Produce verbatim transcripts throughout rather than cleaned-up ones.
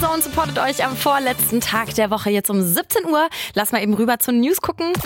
So, und supportet euch am vorletzten Tag der Woche jetzt um siebzehn Uhr. Lass mal eben rüber zu den News gucken. M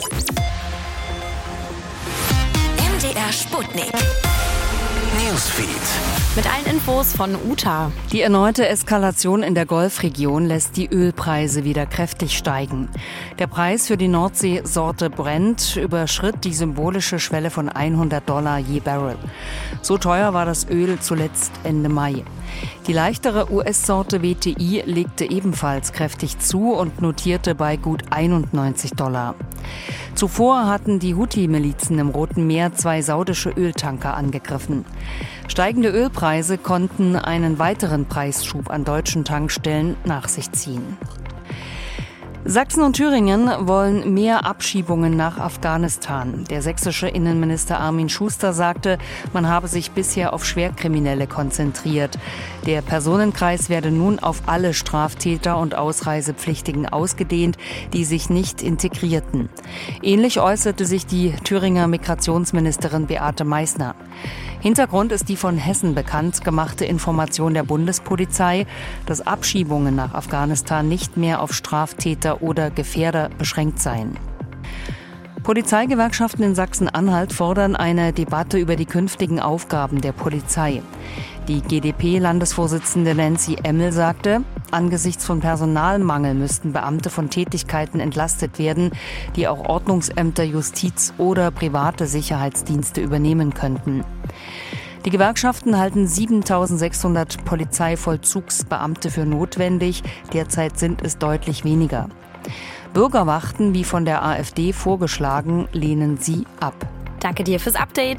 D R Sputnik. Newsfeed. Mit allen Infos von Uta. Die erneute Eskalation in der Golfregion lässt die Ölpreise wieder kräftig steigen. Der Preis für die Nordsee-Sorte Brent überschritt die symbolische Schwelle von hundert Dollar je Barrel. So teuer war das Öl zuletzt Ende Mai. Die leichtere U S-Sorte W T I legte ebenfalls kräftig zu und notierte bei gut einundneunzig Dollar. Zuvor hatten die Houthi-Milizen im Roten Meer zwei saudische Öltanker angegriffen. Steigende Ölpreise konnten einen weiteren Preisschub an deutschen Tankstellen nach sich ziehen. Sachsen und Thüringen wollen mehr Abschiebungen nach Afghanistan. Der sächsische Innenminister Armin Schuster sagte, man habe sich bisher auf Schwerkriminelle konzentriert. Der Personenkreis werde nun auf alle Straftäter und Ausreisepflichtigen ausgedehnt, die sich nicht integrierten. Ähnlich äußerte sich die Thüringer Migrationsministerin Beate Meißner. Hintergrund ist die von Hessen bekannt gemachte Information der Bundespolizei, dass Abschiebungen nach Afghanistan nicht mehr auf Straftäter oder Gefährder beschränkt seien. Polizeigewerkschaften in Sachsen-Anhalt fordern eine Debatte über die künftigen Aufgaben der Polizei. Die G d P-Landesvorsitzende Nancy Emmel sagte, angesichts von Personalmangel müssten Beamte von Tätigkeiten entlastet werden, die auch Ordnungsämter, Justiz oder private Sicherheitsdienste übernehmen könnten. Die Gewerkschaften halten siebentausendsechshundert Polizeivollzugsbeamte für notwendig. Derzeit sind es deutlich weniger. Bürgerwachten, wie von der AfD vorgeschlagen, lehnen sie ab. Danke dir fürs Update.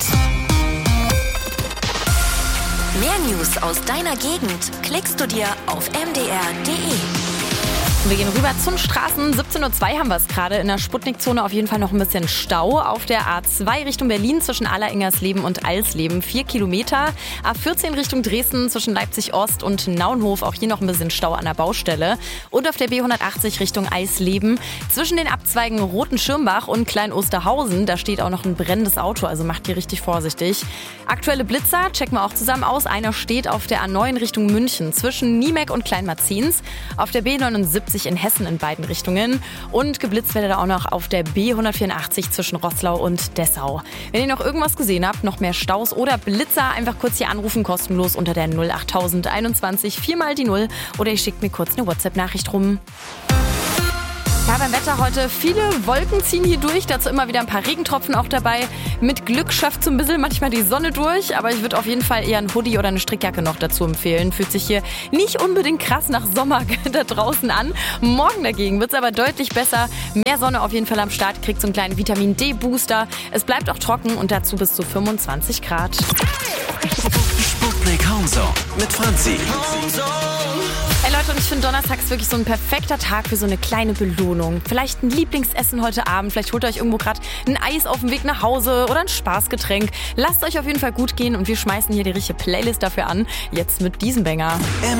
Mehr News aus deiner Gegend klickst du dir auf m d r punkt d e. Wir gehen rüber zu den Straßen. siebzehn Uhr zwei haben wir es gerade. In der Sputnikzone auf jeden Fall noch ein bisschen Stau. Auf der A zwei Richtung Berlin zwischen Alleringers-Leben und Alsleben vier Kilometer. A vierzehn Richtung Dresden zwischen Leipzig-Ost und Naunhof. Auch hier noch ein bisschen Stau an der Baustelle. Und auf der B hundertachtzig Richtung Eisleben zwischen den Abzweigen Roten Schirmbach und Klein-Osterhausen. Da steht auch noch ein brennendes Auto, also macht hier richtig vorsichtig. Aktuelle Blitzer checken wir auch zusammen aus. Einer steht auf der A neun Richtung München zwischen Niemek und Kleinmarzins. Auf der B neunundsiebzig in Hessen in beiden Richtungen. Und geblitzt werdet ihr auch noch auf der B hundertvierundachtzig zwischen Roßlau und Dessau. Wenn ihr noch irgendwas gesehen habt, noch mehr Staus oder Blitzer, einfach kurz hier anrufen, kostenlos unter der null achttausend einundzwanzig, viermal die Null. Oder ihr schickt mir kurz eine WhatsApp-Nachricht rum. Ja, beim Wetter heute viele Wolken ziehen hier durch, dazu immer wieder ein paar Regentropfen auch dabei. Mit Glück schafft so ein bisschen manchmal die Sonne durch, aber ich würde auf jeden Fall eher ein Hoodie oder eine Strickjacke noch dazu empfehlen. Fühlt sich hier nicht unbedingt krass nach Sommer da draußen an. Morgen dagegen wird es aber deutlich besser. Mehr Sonne auf jeden Fall am Start, kriegt so einen kleinen Vitamin-D-Booster. Es bleibt auch trocken und dazu bis zu fünfundzwanzig Grad. Sputnik Homezone mit Franzi. Hey Leute, und ich finde Donnerstag ist wirklich so ein perfekter Tag für so eine kleine Belohnung. Vielleicht ein Lieblingsessen heute Abend, vielleicht holt ihr euch irgendwo gerade ein Eis auf dem Weg nach Hause oder ein Spaßgetränk. Lasst euch auf jeden Fall gut gehen und wir schmeißen hier die richtige Playlist dafür an. Jetzt mit diesem Banger.